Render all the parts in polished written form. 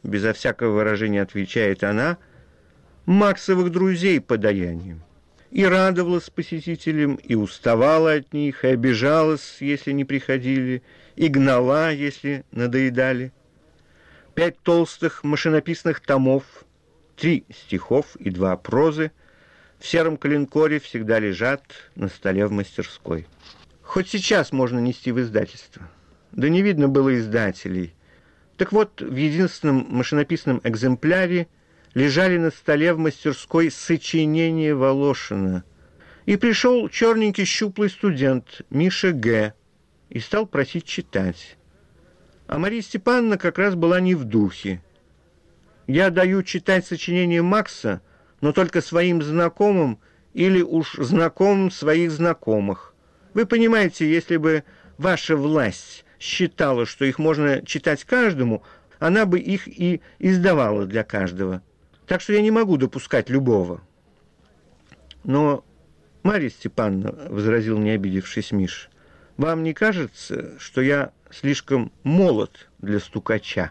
безо всякого выражения отвечает она, Максовых друзей подаянием. И радовалась посетителям, и уставала от них, и обижалась, если не приходили, и гнала, если надоедали. 5 толстых машинописных томов, 3 стихов и 2 прозы в сером коленкоре всегда лежат на столе в мастерской. Хоть сейчас можно нести в издательство. Да не видно было издателей. Так вот, в единственном машинописном экземпляре лежали на столе в мастерской сочинения Волошина. И пришел черненький щуплый студент Миша Г. и стал просить читать. А Мария Степановна как раз была не в духе. «Я даю читать сочинение Макса, но только своим знакомым или уж знакомым своих знакомых. Вы понимаете, если бы ваша власть считала, что их можно читать каждому, она бы их и издавала для каждого. Так что я не могу допускать любого». «Но, Марья Степановна, — возразил, не обидевшись Миш, — вам не кажется, что я слишком молод для стукача?»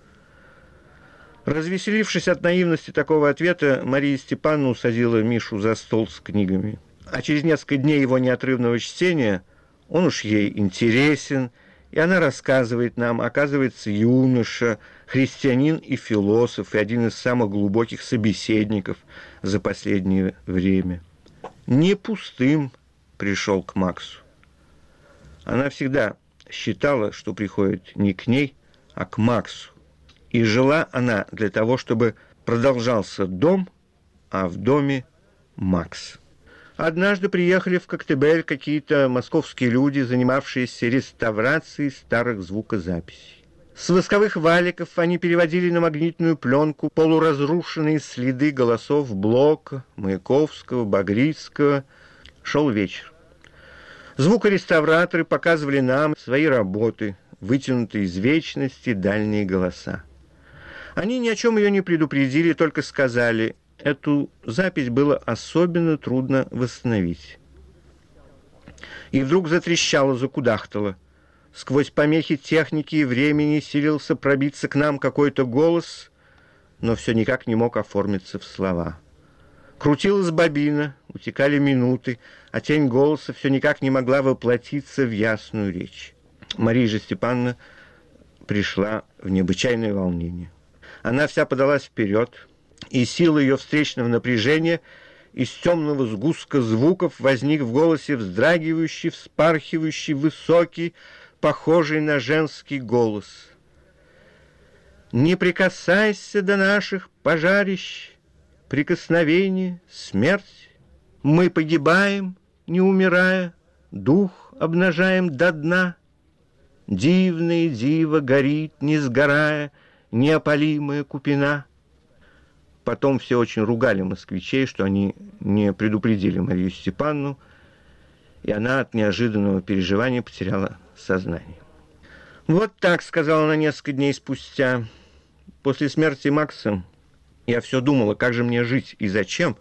Развеселившись от наивности такого ответа, Мария Степановна усадила Мишу за стол с книгами. А через несколько дней его неотрывного чтения он уж ей интересен, и она рассказывает нам, оказывается, юноша, христианин и философ, и один из самых глубоких собеседников за последнее время. Не пустым пришел к Максу. Она всегда считала, что приходит не к ней, а к Максу. И жила она для того, чтобы продолжался дом, а в доме Макс. Однажды приехали в Коктебель какие-то московские люди, занимавшиеся реставрацией старых звукозаписей. С восковых валиков они переводили на магнитную пленку полуразрушенные следы голосов Блока, Маяковского, Багрицкого. Шел вечер. Звукореставраторы показывали нам свои работы, вытянутые из вечности дальние голоса. Они ни о чем ее не предупредили, только сказали, эту запись было особенно трудно восстановить. И вдруг затрещало, закудахтало. Сквозь помехи техники и времени силился пробиться к нам какой-то голос, но все никак не мог оформиться в слова. Крутилась бобина, утекали минуты, а тень голоса все никак не могла воплотиться в ясную речь. Мария же Степановна пришла в необычайное волнение. Она вся подалась вперед, и сила ее встречного напряжения из темного сгустка звуков возник в голосе вздрагивающий, вспархивающий, высокий, похожий на женский голос. «Не прикасайся до наших пожарищ, прикосновение, смерть. Мы погибаем, не умирая, дух обнажаем до дна. Дивное диво горит, не сгорая, неопалимая купина». Потом все очень ругали москвичей, что они не предупредили Марию Степановну, и она от неожиданного переживания потеряла сознание. «Вот так», — сказала она несколько дней спустя. «После смерти Макса я все думала, как же мне жить и зачем.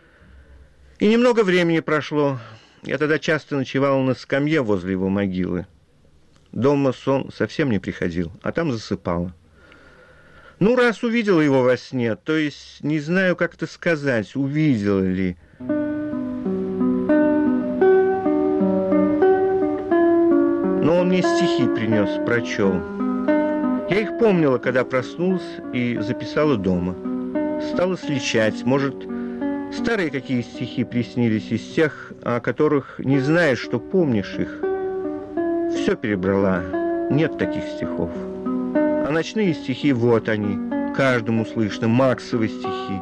И немного времени прошло. Я тогда часто ночевала на скамье возле его могилы. Дома сон совсем не приходил, а там засыпала. Ну, раз увидела его во сне, то есть не знаю, как это сказать, увидела ли. Но он мне стихи принес, прочел. Я их помнила, когда проснулась и записала дома. Стала сличать, может, старые какие стихи приснились из тех, о которых не знаешь, что помнишь их. Все перебрала, нет таких стихов. А ночные стихи, вот они, каждому слышно, Максовы стихи.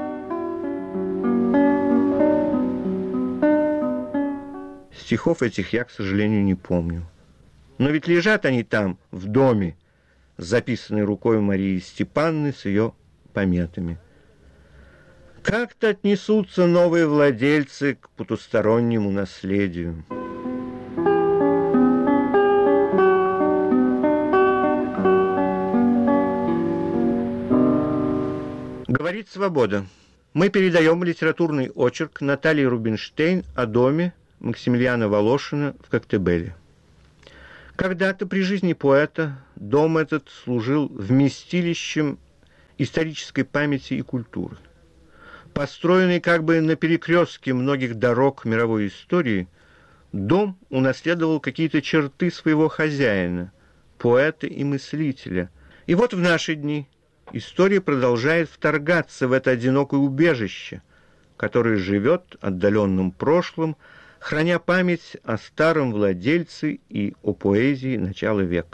Стихов этих я, к сожалению, не помню. Но ведь лежат они там, в доме, записанные рукой Марии Степановны с ее пометами. Как-то отнесутся новые владельцы к потустороннему наследию. Говорит «Свобода». Мы передаем литературный очерк Натальи Рубинштейн о доме Максимилиана Волошина в Коктебеле. Когда-то при жизни поэта дом этот служил вместилищем исторической памяти и культуры. Построенный как бы на перекрестке многих дорог мировой истории, дом унаследовал какие-то черты своего хозяина, поэта и мыслителя. И вот в наши дни история продолжает вторгаться в это одинокое убежище, которое живет отдаленным прошлым, храня память о старом владельце и о поэзии начала века.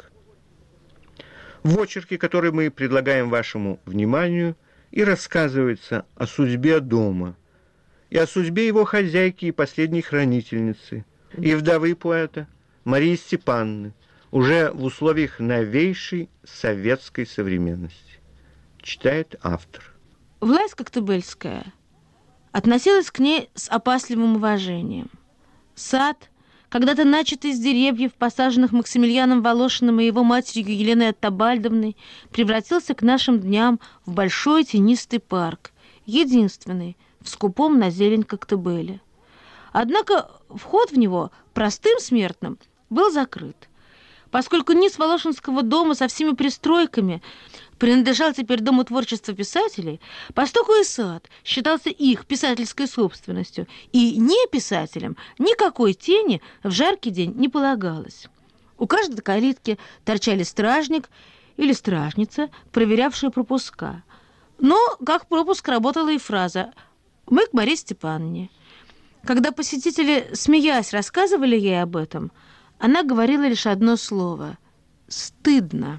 В очерке, который мы предлагаем вашему вниманию, и рассказывается о судьбе дома, и о судьбе его хозяйки и последней хранительницы, и вдовы поэта Марии Степановны, уже в условиях новейшей советской современности. Читает автор. Власть Коктебельская относилась к ней с опасливым уважением. Сад, когда-то начатый из деревьев, посаженных Максимилианом Волошиным и его матерью Еленой Оттабальдовной, превратился к нашим дням в большой тенистый парк, единственный в скупом на зелень Коктебеля. Однако вход в него простым смертным был закрыт, поскольку низ Волошинского дома со всеми пристройками принадлежал теперь Дому творчества писателей, постоку и сад считался их писательской собственностью, и не писателям никакой тени в жаркий день не полагалось. У каждой калитки торчали стражник или стражница, проверявшие пропуска. Но как пропуск работала и фраза «Мы к Марии Степановне». Когда посетители, смеясь, рассказывали ей об этом, она говорила лишь одно слово – «стыдно».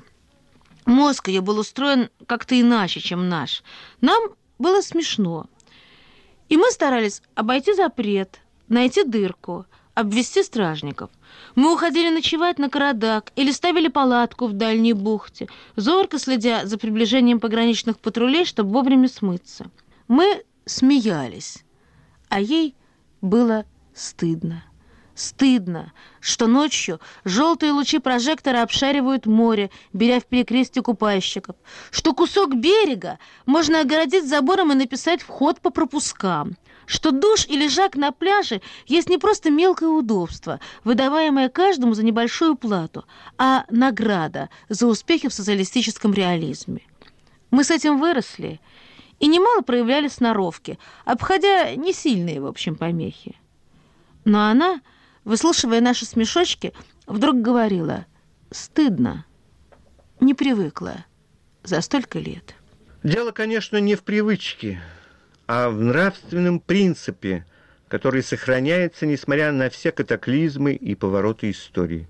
Мозг ее был устроен как-то иначе, чем наш. Нам было смешно. И мы старались обойти запрет, найти дырку, обвести стражников. Мы уходили ночевать на Карадак или ставили палатку в дальней бухте, зорко следя за приближением пограничных патрулей, чтобы вовремя смыться. Мы смеялись, а ей было стыдно. Стыдно, что ночью желтые лучи прожектора обшаривают море, беря в перекрестие купальщиков, что кусок берега можно огородить забором и написать «вход по пропускам», что душ и лежак на пляже есть не просто мелкое удобство, выдаваемое каждому за небольшую плату, а награда за успехи в социалистическом реализме. Мы с этим выросли и немало проявляли сноровки, обходя не сильные, в общем, помехи. Но она, выслушивая наши смешочки, вдруг говорила: «Стыдно, не привыкла за столько лет». Дело, конечно, не в привычке, а в нравственном принципе, который сохраняется, несмотря на все катаклизмы и повороты истории.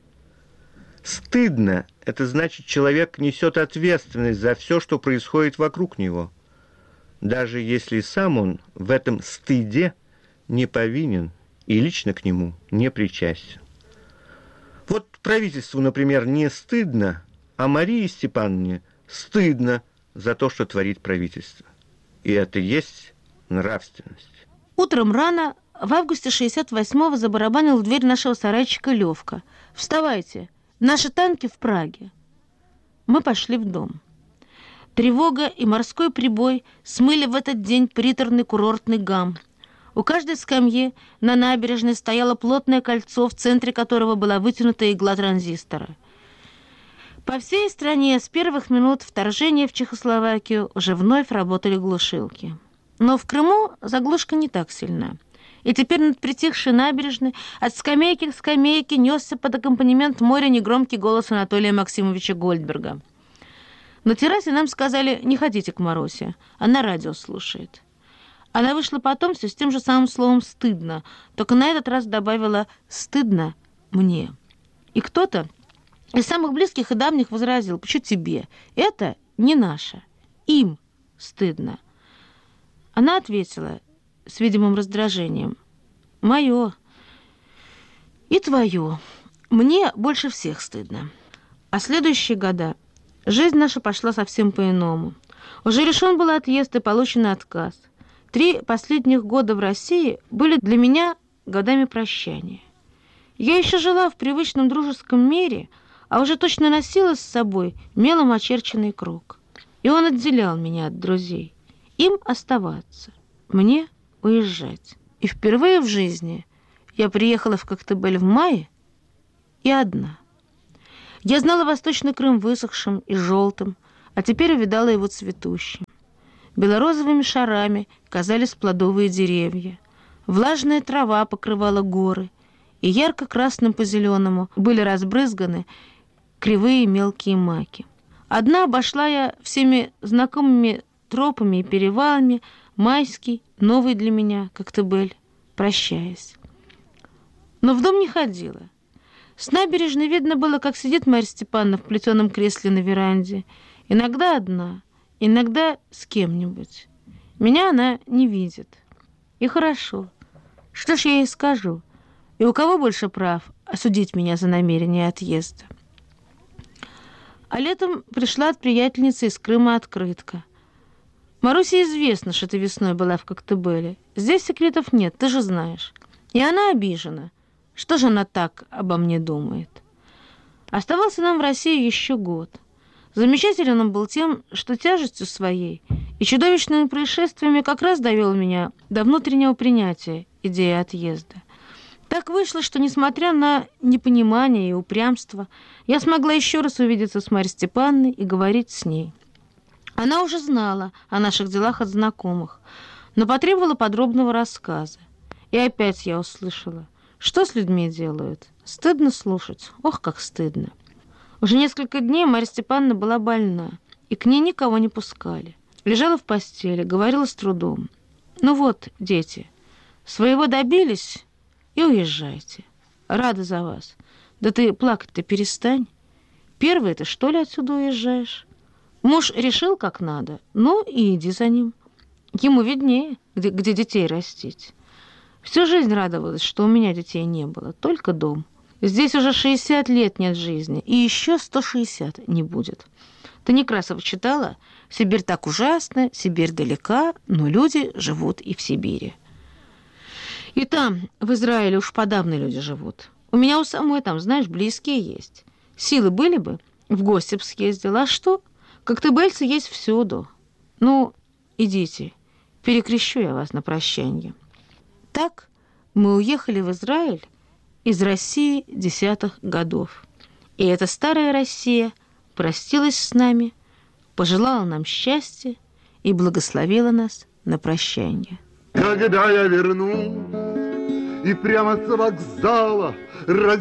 Стыдно – это значит, человек несет ответственность за все, что происходит вокруг него, даже если сам он в этом стыде не повинен и лично к нему не причастен. Вот правительству, например, не стыдно, а Марии Степановне стыдно за то, что творит правительство. И это есть нравственность. Утром рано, в августе 68-го, забарабанил в дверь нашего сарайчика Левка. «Вставайте, наши танки в Праге». Мы пошли в дом. Тревога и морской прибой смыли в этот день приторный курортный гам. У каждой скамьи на набережной стояло плотное кольцо, в центре которого была вытянутая игла транзистора. По всей стране с первых минут вторжения в Чехословакию уже вновь работали глушилки. Но в Крыму заглушка не так сильна. И теперь над притихшей набережной от скамейки к скамейке несся под аккомпанемент моря негромкий голос Анатолия Максимовича Гольдберга. На террасе нам сказали: «Не ходите к Марусе, она радио слушает». Она вышла потом все с тем же самым словом «стыдно», только на этот раз добавила «стыдно мне». И кто-то из самых близких и давних возразил: «Почему тебе? Это не наше. Им стыдно». Она ответила с видимым раздражением: «Мое и твое. Мне больше всех стыдно». А следующие года жизнь наша пошла совсем по-иному. Уже решен был отъезд и получен отказ. 3 последних года в России были для меня годами прощания. Я еще жила в привычном дружеском мире, а уже точно носила с собой мелом очерченный круг. И он отделял меня от друзей. Им оставаться, мне уезжать. И впервые в жизни я приехала в Коктебель в мае и одна. Я знала Восточный Крым высохшим и желтым, а теперь увидала его цветущим. Белорозовыми шарами казались плодовые деревья. Влажная трава покрывала горы, и ярко-красным по зеленому были разбрызганы кривые мелкие маки. Одна обошла я всеми знакомыми тропами и перевалами майский, новый для меня Коктебель, прощаясь. Но в дом не ходила. С набережной видно было, как сидит Марья Степановна в плетеном кресле на веранде. Иногда одна, иногда с кем-нибудь. Меня она не видит. И хорошо. Что ж я ей скажу? И у кого больше прав осудить меня за намерение отъезда? А летом пришла от приятельницы из Крыма открытка. Марусе известно, что ты весной была в Коктебеле. Здесь секретов нет, ты же знаешь. И она обижена. Что же она так обо мне думает? Оставался нам в России еще год. Замечателен он был тем, что тяжестью своей и чудовищными происшествиями как раз довел меня до внутреннего принятия идеи отъезда. Так вышло, что, несмотря на непонимание и упрямство, я смогла еще раз увидеться с Марьей Степановной и говорить с ней. Она уже знала о наших делах от знакомых, но потребовала подробного рассказа. И опять я услышала, что с людьми делают. Стыдно слушать. Ох, как стыдно. Уже несколько дней Марья Степановна была больна, и к ней никого не пускали. Лежала в постели, говорила с трудом. Ну вот, дети, своего добились и уезжайте. Рада за вас. Да ты плакать-то перестань. Первый ты, что ли, отсюда уезжаешь? Муж решил, как надо, ну и иди за ним. Ему виднее, где детей растить. Всю жизнь радовалась, что у меня детей не было, только дом. Здесь уже 60 лет нет жизни, и еще 160 не будет. Ты Некрасова читала? Сибирь так ужасна, Сибирь далека, но люди живут и в Сибири. И там, в Израиле, уж подавно люди живут. У меня у самой там, знаешь, близкие есть. Силы были бы, в гости б съездила. А что? Коктебельцы есть всюду. Ну, идите, перекрещу я вас на прощанье. Так мы уехали в Израиль из России 10-х годов. И эта старая Россия простилась с нами, пожелала нам счастья и благословила нас на прощанье. Когда я вернусь и прямо с вокзала